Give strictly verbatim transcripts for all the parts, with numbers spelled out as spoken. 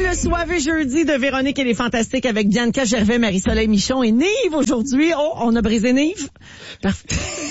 le soirée jeudi de Véronique et les Fantastiques avec Bianca Gervais, Marie-Soleil Michon et Nive aujourd'hui. Oh, on a brisé Nive. Parfait.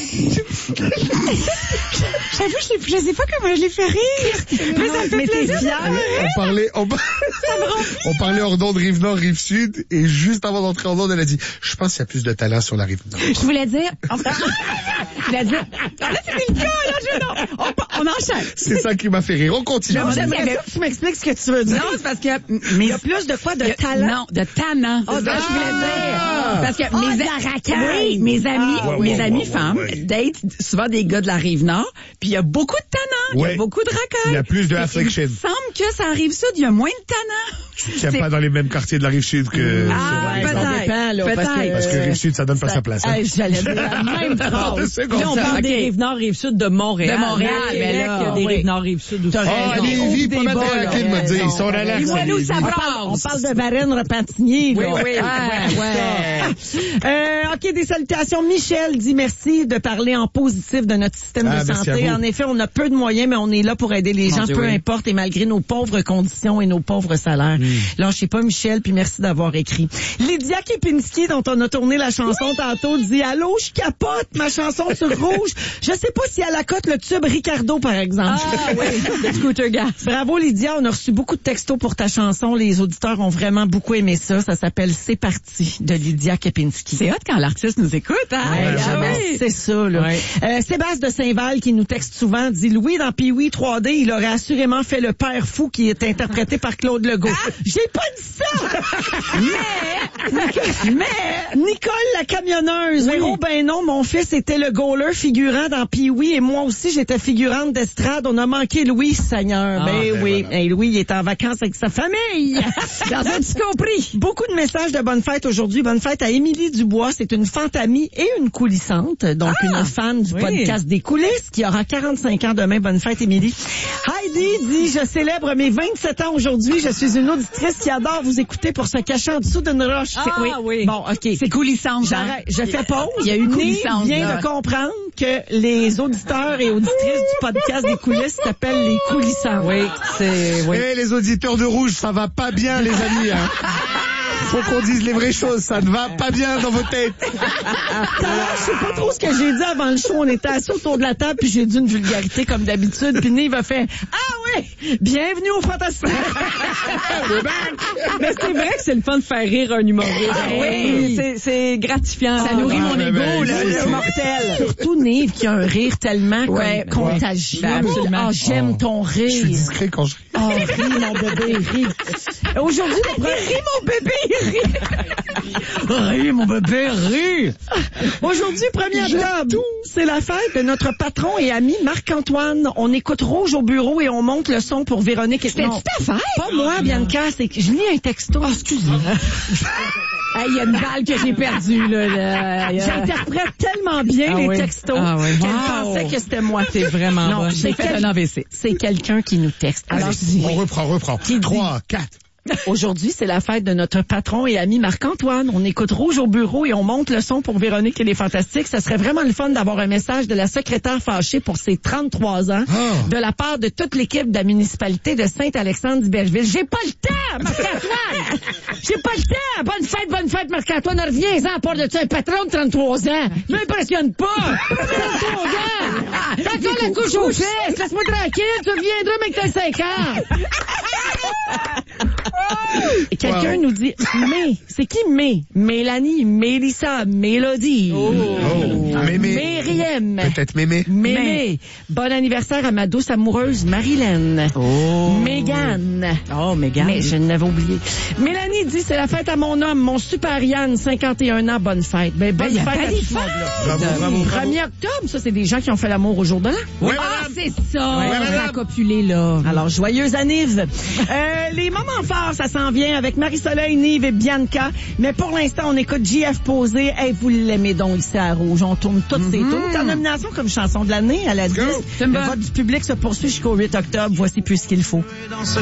J'avoue, je, je sais pas comment je l'ai fait rire. Mais ça me fait mais plaisir. t'es fière. On parlait, on, on parlait hors d'onde rive nord, rive sud, et juste avant d'entrer en onde, elle a dit, je pense qu'il y a plus de talent sur la rive nord. Je voulais dire, enfin, je voulais dire, ah, là, c'était le cas, là, je, non, on, on enchaîne. C'est ça qui m'a fait rire. On continue. Non, j'aimerais ça que tu m'expliques ce que tu veux dire. Non, c'est parce que, Mais il y a plus de quoi de talent. Non, de talent. Oh, C'est ça que je voulais dire. Parce que Oh, mes, de la racaille. oui, mes amis, Ah, ouais, mes ouais, amis ouais, femmes ouais, ouais. datent souvent des gars de la Rive-Nord, puis il y a beaucoup de talent, il y Ouais. a beaucoup de racailles. Il y a plus de Et affliction. Il me semble que ça arrive ça, il y a moins de talent. Tu tiens C'est- pas dans les mêmes quartiers de la rive sud que... Ah, sur la rive peut-être. nord. Ça dépend, là, parce que, Peut-être. Parce que rive sud, ça donne pas ça- sa place. Hein. Hey, j'allais dire la même Deux phrase. secondes. Là, on parle OK. des Rives-Nord, Rive-Sud de Montréal. De Montréal, Mais mais Québec, là, il y a des oui. Rives-Nord, Rive-Sud aussi. T'as Ah, raison. Lévis, pas mal débat, tranquille, là. me dire. Ils sont à l'air. Dis-moi nous, ça On brasse. parle, on parle de Varennes Repentigny, Oui, là. oui, Ouais, ouais, ouais. Euh, OK, des salutations. Michel dit merci de parler en positif de notre système Ah, de merci santé. à vous. En effet, on a peu de moyens, mais on est là pour aider les Mon gens, Dieu, peu oui. importe, et malgré nos pauvres conditions et nos pauvres salaires. Là, je sais pas, Michel, puis merci d'avoir écrit. Lydia Kepinski, dont on a tourné la chanson tantôt, dit « Allô, je capote ma chanson sur Rouge. Je sais pas si elle accote le tube Ricardo, par exemple. Ah oui, le scooter gas. Bravo Lydia, on a reçu beaucoup de textos pour ta chanson. Les auditeurs ont vraiment beaucoup aimé ça. Ça s'appelle C'est parti de Lydia Kepinski. C'est hot quand l'artiste nous écoute, hein? Ouais, Ah ben, oui. c'est ça, là. Ouais. Euh, Sébastien de Saint-Val, qui nous texte souvent, dit Louis dans Pee-Wee trois D, il aurait assurément fait le père fou qui est interprété par Claude Legault. J'ai pas dit ça! mais, mais, Nicole la camionneuse, Véro, ben non, mon fils était le goaler figurant dans Pee-Wee et moi aussi j'étais figurante d'estrade. On a manqué Louis, Seigneur. Ah, ben ben oui. voilà. Hey, Louis, il est en vacances avec sa famille. Dans un petit compris. Beaucoup de messages de bonne fête aujourd'hui. Bonne fête à Émilie Dubois. C'est une fantamie et une coulissante. Donc, une fan du oui. podcast des coulisses qui aura quarante-cinq ans demain. Bonne fête, Émilie. Heidi dit, je célèbre mes vingt-sept ans aujourd'hui. Je suis une auditrice qui adore vous écouter pour se cacher en dessous d'une roche. Ah, C'est- oui. Bon, OK. C'est coulissant, hein? J'arrête. Je fais pause. Il y a une Nive coulissante, vient là. de comprendre que les auditeurs et auditrices du podcast des coulisses s'appellent les coulissants. Oui, c'est, oui. Eh, les auditeurs de Rouge, ça va pas bien, les amis. Hein. Faut qu'on dise les vraies choses. Ça ne va pas bien dans vos têtes. Tout à l'heure, je sais pas trop ce que j'ai dit avant le show. On était assis autour de la table, puis j'ai dit une vulgarité comme d'habitude. Puis Nive a fait « Ah oui! Bienvenue au Fantastique! » Mais c'est vrai que c'est le fun de faire rire un humoriste. Ah oui. C'est, c'est gratifiant. Ça nourrit Ah, mon ben, ego, ben, là, c'est- le c'est- mortel. Surtout Nive qui a un rire tellement comme Ouais. contagieux. Ben, absolument. Ah, j'aime Oh. ton Je suis rire. discret quand je ris. Oh, ris, mon bébé, ris. Aujourd'hui, le premier... Ris, mon bébé, ris. Ris, mon bébé, ris. Aujourd'hui, premier octobre, c'est la fête de notre patron et ami Marc-Antoine. On écoute Rouge au bureau et on monte le son pour Véronique. C'était Non, ta fête? pas moi, Bianca, c'est que je lis un texto. Ah, excusez. Hey, il y a une balle que j'ai perdue, là. là. J'interprète tellement bien Ah les oui. textos Ah oui. qu'elle Wow. pensait que c'était moi. T'es vraiment Non, bonne. c'est J'ai fait quel- un A V C. C'est quelqu'un qui nous texte. Alors, je dis, On reprend, reprend. Qui dit- Trois, quatre. aujourd'hui, c'est la fête de notre patron et ami Marc-Antoine. On écoute Rouge au bureau et on monte le son pour Véronique et les Fantastiques. Ça serait vraiment le fun d'avoir un message de la secrétaire fâchée pour ses trente-trois ans Oh. de la part de toute l'équipe de la municipalité de Saint-Alexandre-d'Iberville. J'ai pas le temps, Marc-Antoine! J'ai pas le temps! Bonne fête, bonne fête, Marc-Antoine! Reviens-en, part de ça, un patron de trente-trois ans! M'impressionne pas! trente-trois ans! T'as encore la couche aux fesses! Laisse-moi tranquille, tu reviendras, mec, t'as cinq ans! Et quelqu'un Wow. nous dit, mais, c'est qui mais? Mélanie, Mélissa, Mélodie, Oh. Mémé. Myriam, Peut-être Mémé. Mémé. Bon anniversaire à ma douce amoureuse Marilyn. Oh. Mégane. Oh, Mégane. Mais je l'avais oublié. Mélanie dit, c'est la fête à mon homme, mon super Yann, cinquante et un ans, bonne fête. Ben, bonne Ben, y a fête pas à des tout le monde, là. Bravo, bravo, bravo. premier octobre, ça, c'est des gens qui ont fait l'amour au jour de l'an. Oui, Ah, madame. c'est ça. Ouais, On madame. a copulé, là. Alors, joyeuse anniv. Euh, les moments forts, ça s'en vient avec Marie-Soleil, Nive et Bianca. Mais pour l'instant, on écoute J F Posé. Hey, vous l'aimez donc ici à Rouge. On tourne toutes ces tours. C'est en nomination comme chanson de l'année à la dix. go. Le vote du public se poursuit jusqu'au huit octobre. Voici plus ce qu'il faut. Dans ce